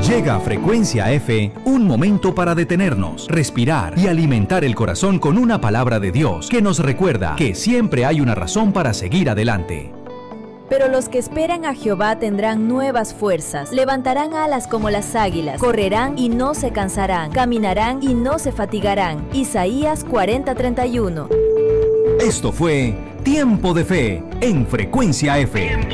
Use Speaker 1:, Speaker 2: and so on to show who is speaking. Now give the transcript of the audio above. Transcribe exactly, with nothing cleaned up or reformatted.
Speaker 1: Llega a Frecuencia F, un momento para detenernos, respirar y alimentar el corazón con una palabra de Dios que nos recuerda que siempre hay una razón para seguir adelante.
Speaker 2: Pero los que esperan a Jehová tendrán nuevas fuerzas, levantarán alas como las águilas, correrán y no se cansarán, caminarán y no se fatigarán. Isaías cuarenta treinta y uno.
Speaker 1: Esto fue Tiempo de Fe en Frecuencia F.